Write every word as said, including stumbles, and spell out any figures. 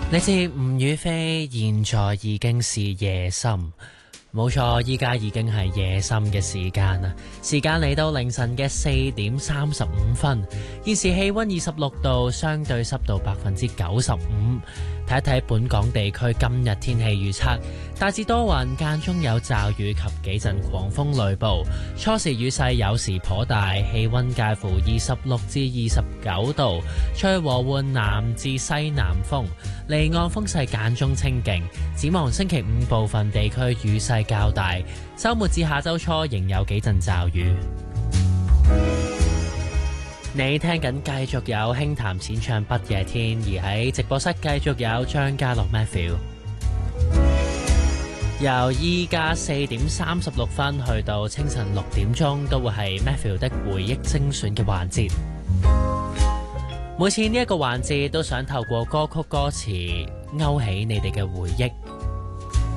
你知吳雨霏現在已經是夜深，冇錯，依家已經係夜深嘅時間啦。時間嚟到凌晨嘅四點三十五分，現時氣溫二十六度，相對濕度百分之九十五。睇一睇本港地區今日天氣預測，大致多雲，間中有驟雨及幾陣狂風雷暴，初時雨勢有時頗大，氣溫介乎二十六至二十九度，吹和緩南至西南風，離岸風勢間中清勁。展望星期五部分地區雨勢較大，週末至下週初仍有幾陣驟雨。你聽緊繼續有輕談淺唱不夜天，而喺直播室繼續有張家樂 Matthew。由依家四點三十六分去到清晨六點鐘，都會係 Matthew 的回憶精選嘅環節。每次呢一個環節都想透過歌曲歌詞勾起你哋嘅回憶。